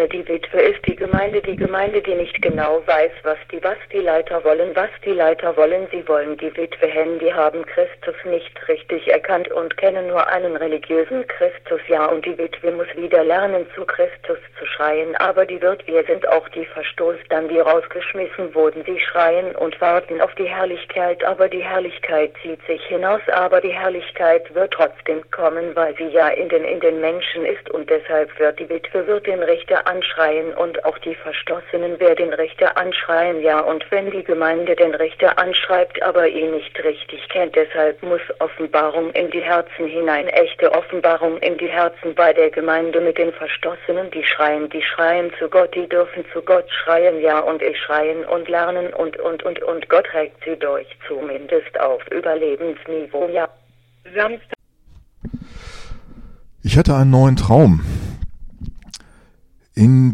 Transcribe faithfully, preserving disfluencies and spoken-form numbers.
Leiter, die Witwe ist die Gemeinde, die Gemeinde, die nicht genau weiß, was die, was die Leiter wollen, was die Leiter wollen. Sie wollen die Witwe hin, die haben Christus nicht richtig erkannt und kennen nur einen religiösen Christus, ja, und die Witwe muss wieder lernen, zu Christus zu schreien, aber die wird, wir sind auch die verstoßen, dann die rausgeschmissen wurden, sie schreien und warten auf die Herrlichkeit, aber die Herrlichkeit zieht sich hinaus, aber die Herrlichkeit wird trotzdem kommen, weil sie ja in den, in den Menschen ist, und deshalb wird die Witwe wird den Richter anschreien und auch die Verstoßenen werden den Richter anschreien, ja, und wenn die Gemeinde den Richter anschreibt, aber ihn nicht richtig kennt, deshalb muss Offenbarung in die Herzen hinein, echte Offenbarung in die Herzen bei der Gemeinde mit den Verstoßenen, die schreien, die schreien zu Gott, die dürfen zu Gott schreien, ja, und ich schreien und lernen und, und, und, und Gott trägt sie durch, zumindest auf Überlebensniveau, ja. Samstag. Ich hatte einen neuen Traum. In